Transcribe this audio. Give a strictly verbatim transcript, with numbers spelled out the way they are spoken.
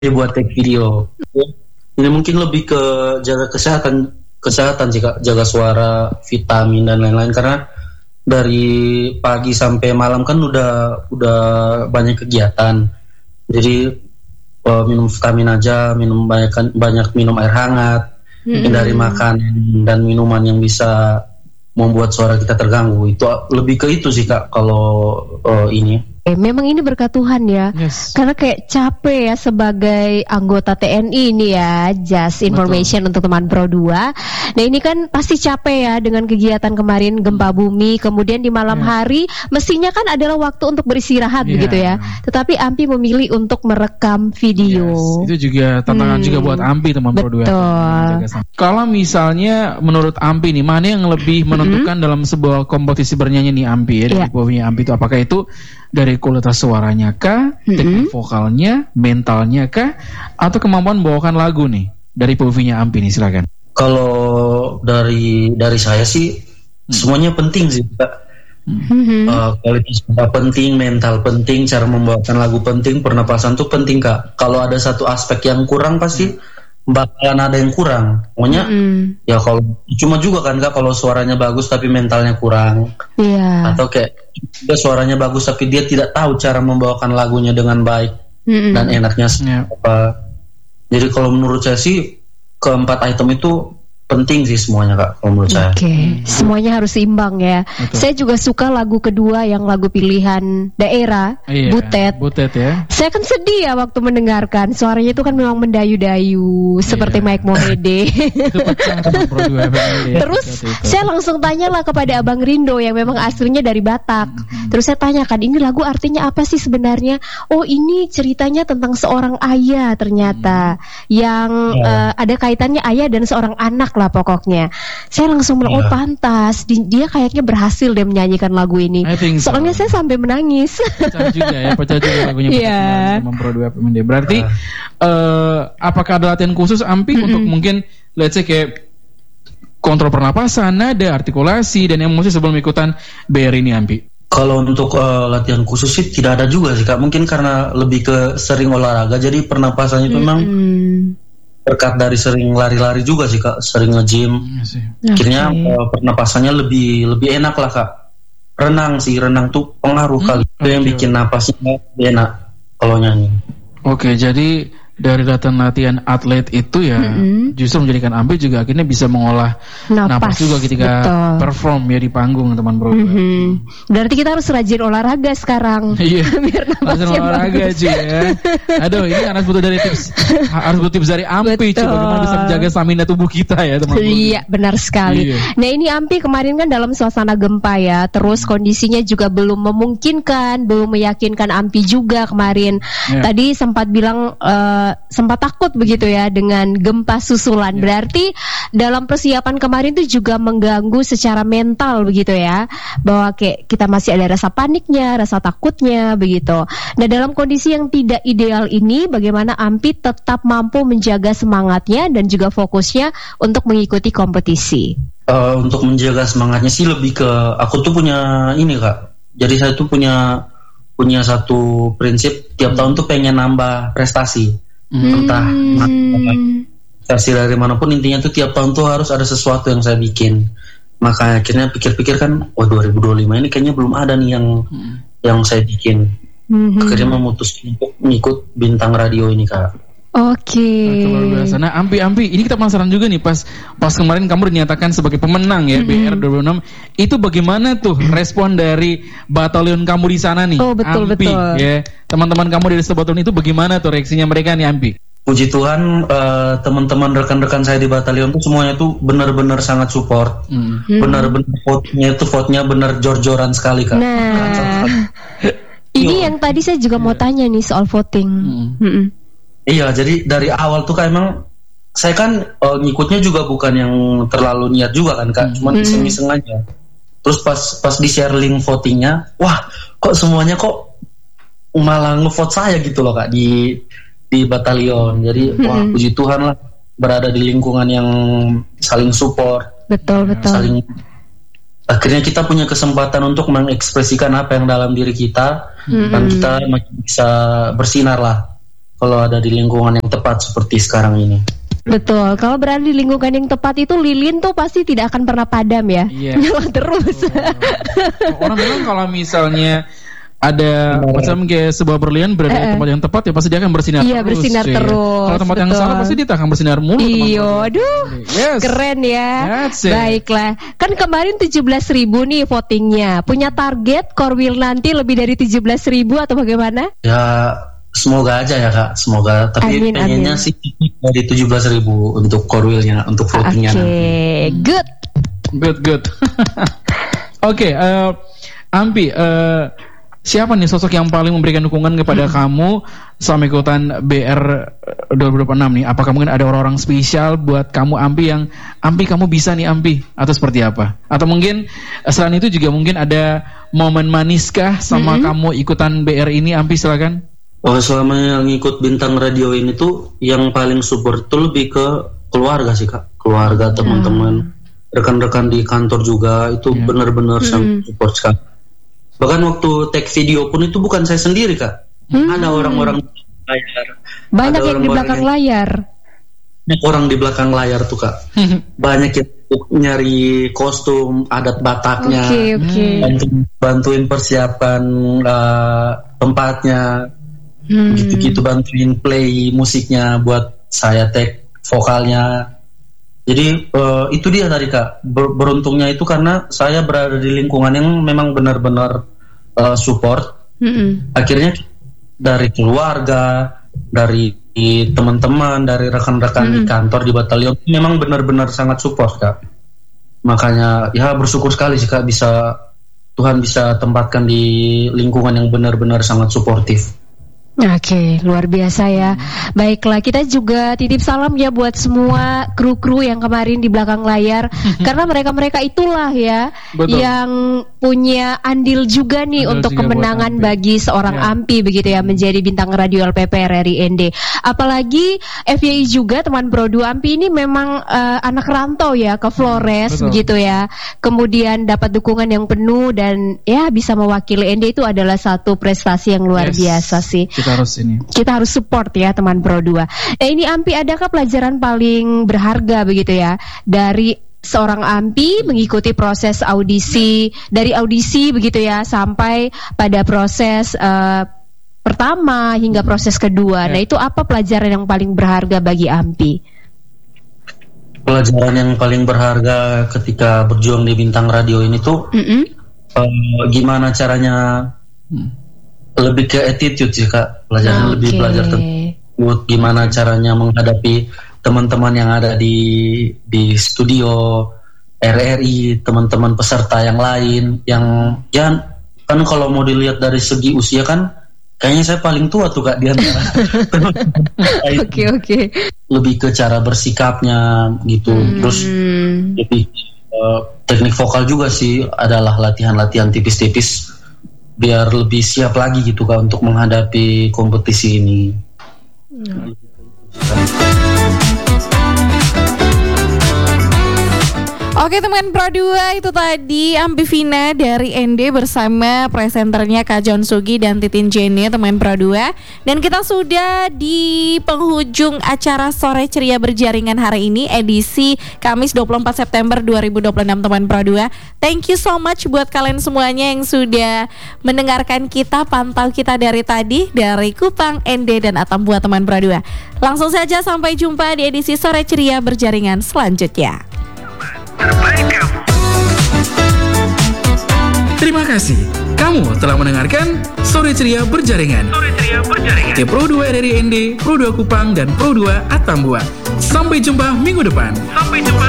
dia buat take video. Ini mungkin lebih ke jaga kesehatan, kesehatan sih Kak, jaga suara, vitamin dan lain-lain, karena dari pagi sampai malam kan udah udah banyak kegiatan. Jadi uh, minum vitamin aja, minum banyak banyak minum air hangat, mm-hmm. hindari makanan dan minuman yang bisa membuat suara kita terganggu. Itu lebih ke itu sih Kak kalau uh, ini. Eh, memang ini berkat Tuhan ya, yes. Karena kayak capek ya sebagai anggota T N I ini ya, just information. Betul. Untuk teman Pro dua. Nah ini kan pasti capek ya dengan kegiatan kemarin gempa bumi, kemudian di malam yeah. hari mestinya kan adalah waktu untuk beristirahat yeah. begitu ya. Tetapi Ampi memilih untuk merekam video. Yes. Itu juga tantangan hmm. juga buat Ampi teman Pro dua. Betul. Kalau misalnya menurut Ampi nih, mana yang lebih menentukan mm-hmm. dalam sebuah kompetisi bernyanyi nih Ampi ya, dari yeah. bawahnya Ampi itu apakah itu dari kualitas suaranya kah, mm-hmm. teknik vokalnya, mentalnya kah, atau kemampuan membawakan lagu nih dari P O V-nya Ampi nih, silakan. Kalau dari dari saya sih hmm. semuanya penting sih Kak. Mm-hmm. Uh, kualitas suara penting, mental penting, cara membawakan lagu penting, pernapasan tuh penting Kak. Kalau ada satu aspek yang kurang pasti bakalan ada yang kurang. Pokoknya mm. ya kalau cuma juga kan Kak, kalau suaranya bagus tapi mentalnya kurang. Yeah. Atau kayak dia suaranya bagus tapi dia tidak tahu cara membawakan lagunya dengan baik mm-hmm. dan enaknya yeah. apa. Jadi kalau menurut saya sih keempat item itu penting sih semuanya Kak, kalau menurut saya. Oke, okay. hmm. semuanya harus seimbang ya. Betul. Saya juga suka lagu kedua yang lagu pilihan daerah, iya, Butet. Butet ya. Saya kan sedih ya waktu mendengarkan, suaranya itu kan memang mendayu-dayu seperti iya. Mike Mohede. Terus saya langsung tanyalah kepada Abang Rindo yang memang aslinya dari Batak. Hmm. Terus saya tanyakan, ini lagu artinya apa sih sebenarnya? Oh ini ceritanya tentang seorang ayah ternyata hmm. yang yeah. uh, ada kaitannya ayah dan seorang anak lah pokoknya. Saya langsung bilang, yeah. oh pantas di, dia kayaknya berhasil deh menyanyikan lagu ini. Soalnya so. saya sampai menangis. Pecah juga ya, pecah juga lagunya. Yeah. Teman Pro dua P M D. Berarti uh. Uh, apakah ada latihan khusus Ampi mm-hmm. untuk mungkin let's say kayak kontrol pernapasan, nada, artikulasi dan emosi sebelum ikutan B R ini Ampi? Kalau untuk uh, latihan khusus sih tidak ada juga sih Kak. Mungkin karena lebih ke sering olahraga, jadi pernapasannya itu memang mm-hmm. berkat dari sering lari-lari juga sih Kak, sering nge-gym. Okay. Akhirnya uh, pernapasannya lebih lebih enak lah Kak. Renang sih, renang tuh pengaruh hmm, kali. Itu okay. yang bikin napasnya lebih enak kalau nyanyi. Oke, okay, jadi dari latihan atlet itu ya mm-hmm. justru menjadikan Ampi juga akhirnya bisa mengolah napas, napas juga ketika betul. Perform ya di panggung teman Bro. Mm-hmm. Berarti kita harus rajin olahraga sekarang. Iya. Biar napasnya rajin olahraga aja ya. Aduh, ini harus butuh dari tips harus butuh tips dari Ampi coba gimana bisa menjaga stamina tubuh kita ya teman Bro. Iya, benar sekali. Iya. Nah, ini Ampi kemarin kan dalam suasana gempa ya, terus kondisinya juga belum memungkinkan, belum meyakinkan Ampi juga kemarin. Yeah. Tadi sempat bilang uh, sempat takut begitu ya dengan gempa susulan. Ya. Berarti dalam persiapan kemarin itu juga mengganggu secara mental begitu ya, bahwa kayak kita masih ada rasa paniknya, rasa takutnya begitu. Nah dalam kondisi yang tidak ideal ini, bagaimana Ampi tetap mampu menjaga semangatnya dan juga fokusnya untuk mengikuti kompetisi? Uh, untuk menjaga semangatnya sih lebih ke aku tuh punya ini Kak. Jadi saya tuh punya punya satu prinsip tiap tahun tuh pengen nambah prestasi. Hmm. Entah versi dari manapun, intinya tuh tiap tahun tuh harus ada sesuatu yang saya bikin. Maka akhirnya pikir-pikir kan, oh dua ribu dua puluh lima ini kayaknya belum ada nih yang hmm. yang saya bikin. Hmm. Akhirnya memutuskan untuk mengikut bintang radio ini Kak. Oke. Okay. Luar biasa. Nah, Ampi, Ampi, ini kita penasaran juga nih pas pas kemarin kamu dinyatakan sebagai pemenang ya mm-hmm. B R dua puluh enam. Itu bagaimana tuh respon dari batalion kamu di sana nih? Oh betul Ampi, betul. Ya, teman-teman kamu dari batalion itu bagaimana tuh reaksinya mereka nih Ampi? Puji Tuhan, uh, teman-teman rekan-rekan saya di batalion tuh semuanya tuh benar-benar sangat support. Mm. Benar-benar vote-nya itu vote-nya benar jor-joran sekali Kak. Nah, ini yang tadi saya juga mau tanya nih soal voting. Mm. Iya, jadi dari awal tuh Kak emang saya kan uh, ngikutnya juga bukan yang terlalu niat juga kan Kak, cuma hmm. iseng-iseng aja. Terus pas pas di share link votingnya, wah kok semuanya kok malah ngevote saya gitu loh Kak di di batalion. Jadi hmm. wah puji Tuhan lah berada di lingkungan yang saling support. Betul betul. Saling akhirnya kita punya kesempatan untuk mengekspresikan apa yang dalam diri kita hmm. dan kita bisa bersinar lah. kalau ada di lingkungan yang tepat seperti sekarang ini. Betul, kalau berada di lingkungan yang tepat itu lilin tuh pasti tidak akan pernah padam ya, yeah. nyala terus. Oh, orang bilang kalau misalnya ada oh. macam kayak sebuah berlian berada di tempat yang tepat ya pasti dia akan bersinar iya, terus. Iya bersinar ya. terus. Kalau tempat betul. yang salah pasti dia akan bersinar mulu. Iya, aduh, yes. keren ya. Baiklah, kan kemarin tujuh belas ribu nih votingnya. Punya target Korwil nanti lebih dari tujuh belas ribu atau bagaimana? Ya semoga aja ya Kak, semoga. Tapi amin, pengennya amin. sih dari tujuh belas ribu untuk Korwilnya, untuk votingnya. Oke, okay. good, good, good. Oke, okay, uh, Ampi. Uh, Siapa nih sosok yang paling memberikan dukungan kepada hmm. kamu selama ikutan B R dua ribu dua puluh enam nih? Apakah mungkin ada orang-orang spesial buat kamu Ampi yang Ampi kamu bisa nih Ampi? Atau seperti apa? Atau mungkin selain itu juga mungkin ada momen maniskah sama hmm. kamu ikutan B R ini Ampi, silakan. Oh, selama yang ikut bintang radio ini tuh yang paling support tuh lebih ke keluarga sih Kak. Keluarga, teman-teman, hmm. rekan-rekan di kantor juga itu yeah. benar-benar hmm. sangat support sekali. Bahkan waktu take video pun itu bukan saya sendiri Kak. Hmm. Ada orang-orang di layar. Banyak yang di belakang yang, layar. Banyak orang di belakang layar tuh Kak. Banyak yang nyari kostum adat Bataknya. Okay, okay. Bantu, bantuin persiapan uh, tempatnya. Hmm. Gitu-gitu bantuin play musiknya buat saya take vokalnya. Jadi uh, itu dia tadi Kak. Ber- beruntungnya itu karena saya berada di lingkungan yang memang benar-benar uh, support. Mm-hmm. Akhirnya dari keluarga, dari teman-teman, dari rekan-rekan mm-hmm. di kantor di batalion memang benar-benar sangat support Kak. Makanya ya bersyukur sekali sih Kak bisa Tuhan bisa tempatkan di lingkungan yang benar-benar sangat suportif. Oke, luar biasa ya. Baiklah, kita juga titip salam ya buat semua kru-kru yang kemarin di belakang layar. Karena mereka-mereka itulah ya Betul. yang punya andil juga nih andil untuk juga kemenangan bagi seorang ya. Ampi begitu ya, menjadi bintang radio L P P R R I N D. Apalagi F Y I juga teman Pro dua Ampi ini memang uh, anak rantau ya ke Flores Betul. begitu ya. Kemudian dapat dukungan yang penuh dan ya bisa mewakili N D itu adalah satu prestasi yang luar yes. biasa sih. Kita harus ini. Kita harus support ya teman Pro dua. Nah ini Ampi, adakah pelajaran paling berharga begitu ya dari seorang Ampi mengikuti proses audisi, dari audisi begitu ya sampai pada proses uh, pertama hingga proses kedua. Ya. Nah itu apa pelajaran yang paling berharga bagi Ampi? Pelajaran yang paling berharga ketika berjuang di bintang radio ini tuh mm-hmm. uh, gimana caranya hmm. lebih ke attitude sih Kak, pelajaran okay. lebih belajar tentang gimana caranya menghadapi teman-teman yang ada di di studio R R I, teman-teman peserta yang lain yang ya kan kalau mau dilihat dari segi usia kan kayaknya saya paling tua tuh Kak di antara. Oke oke. Lebih ke cara bersikapnya gitu, hmm. terus lebih uh, teknik vokal juga sih, adalah latihan-latihan tipis-tipis biar lebih siap lagi gitu Kak untuk menghadapi kompetisi ini. Hmm. Oke teman Pro dua, itu tadi Ampi Vina dari N D bersama presenternya Kak John Sugi dan Titin Jenny teman Pro dua. Dan kita sudah di penghujung acara Sore Ceria Berjaringan hari ini, edisi Kamis dua puluh empat September dua ribu dua puluh enam teman Pro dua. Thank you so much buat kalian semuanya yang sudah mendengarkan kita, pantau kita dari tadi, dari Kupang, N D dan Atambua teman Pro dua. Langsung saja sampai jumpa di edisi Sore Ceria Berjaringan selanjutnya. Terima kasih. Kamu telah mendengarkan Sore Ceria Berjaringan. Sore Ceria Berjaringan. Di Pro dua R R I N D, Pro dua Kupang dan Pro dua Atambua. Sampai jumpa minggu depan. Sampai jumpa.